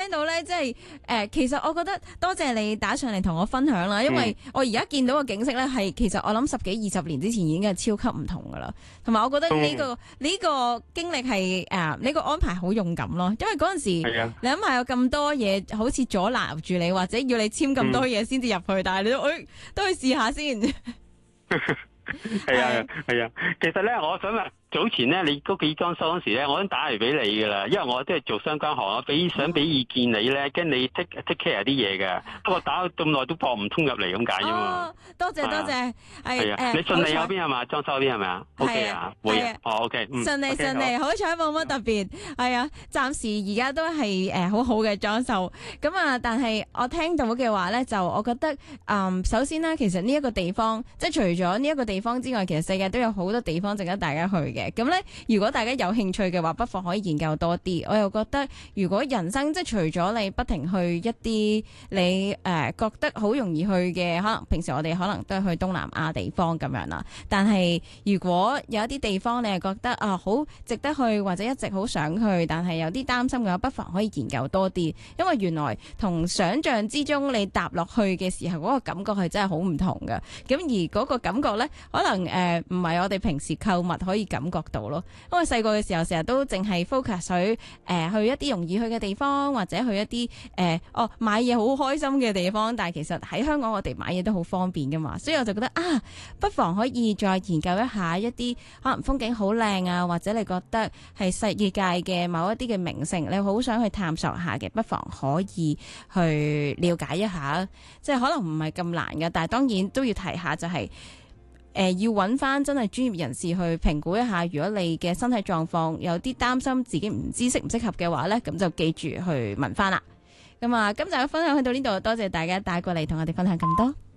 聽到咧，即係其實我覺得多謝你打上嚟同我分享啦，因為我而家見到個景色咧係其實我諗10幾20年之前已經係超級唔同噶啦，同埋我覺得呢個經歷係呢個安排好勇敢咯，因為嗰陣時你諗下有咁多嘢好似阻撓住你，或者要你簽咁多嘢先至入去，但係你都去試下先。 係啊，其實咧，我想問，早前咧，你屋企裝修嗰時咧，我已經打嚟俾你噶啦，因為我即係做相關行，我想俾意見你咧，跟你 take care 啲嘢嘅，不過打咁耐都駁唔通入嚟咁解啫嘛。 多謝， 係啊，你順利嗰邊係嘛？裝修嗰邊係咪啊？OK 啊，會啊，OK， 順利，好彩冇乜特別，係啊，暫時而家都係好好嘅裝修，咁啊，但係我聽到嘅話咧，就我覺得首先咧，其實呢一個地方，即係除咗呢一個地方之外，其實世界都有好多地方值得大家去嘅。咁咧，如果大家有興趣嘅話，不妨可以研究多啲。我又覺得，如果人生即係除咗你不停去一啲你覺得好容易去嘅，可能平時我哋可能都係去東南亞地方咁樣啦。但係如果有一啲地方你係覺得好值得去，或者一直好想去，但係有啲擔心嘅話，不妨可以研究多啲。因為原來同想象之中你踏落去嘅時候嗰個感覺係真係好唔同嘅。咁而嗰個感覺咧，可能唔係我哋平時購物可以感覺到咯。因為細個嘅時候成日都淨係 focus 去一啲容易去嘅地方，或者去一啲買嘢好開心嘅地方。但係其實喺香港我哋買嘢都好方便噶嘛，所以我就覺得不妨可以再研究一下一啲可能風景好靚啊，或者你覺得係世界嘅某一啲嘅名勝，你好想去探索下嘅，不妨可以去了解一下。即係可能唔係咁難嘅，但係當然都要提下就係要揾翻真係專業人士去評估一下。如果你嘅身體狀況有啲擔心自己唔知適唔適合嘅話呢，咁就記住去問翻啦。咁今集嘅分享去到呢度，多謝大家帶過嚟同我哋分享咁多。